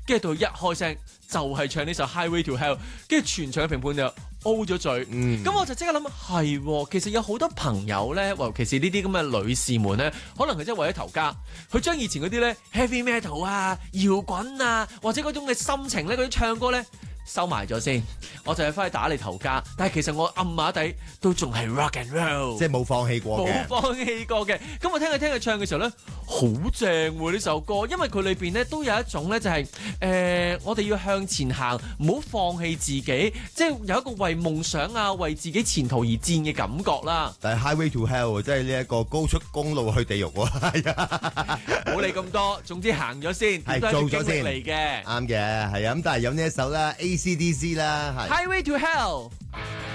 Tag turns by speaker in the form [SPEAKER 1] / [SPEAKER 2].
[SPEAKER 1] 跟住到一開聲就係唱呢首 Highway to Hell， 跟住全場嘅評判就 O 咗嘴。咁我就即刻諗係，其實有好多朋友咧，尤其是呢啲咁嘅女士們咧，可能佢真係為咗頭家，佢將以前嗰啲咧 heavy metal 啊、搖滾啊，或者嗰種嘅心情咧，嗰啲唱歌咧，收埋咗先，我就係翻去打你頭家。但係其實我暗馬底都仲係 rock and roll，
[SPEAKER 2] 即係冇放棄過嘅，
[SPEAKER 1] 冇放棄過嘅。咁我聽佢唱嘅時候咧，好正喎呢首歌，因為佢裏邊咧都有一種咧就係、我哋要向前行，唔好放棄自己，即係有一個為夢想啊、為自己前途而戰嘅感覺啦。
[SPEAKER 2] 但係 Highway to Hell 即係呢一個高速公路去地獄喎，係啊，
[SPEAKER 1] 冇理咁多，總之行咗先，
[SPEAKER 2] 係
[SPEAKER 1] 都係一個
[SPEAKER 2] 做咗先
[SPEAKER 1] 經歷嚟嘅。
[SPEAKER 2] 啱嘅，係啊，咁但係有呢一首啦，AC/DC 啦，係。
[SPEAKER 1] Highway to Hell。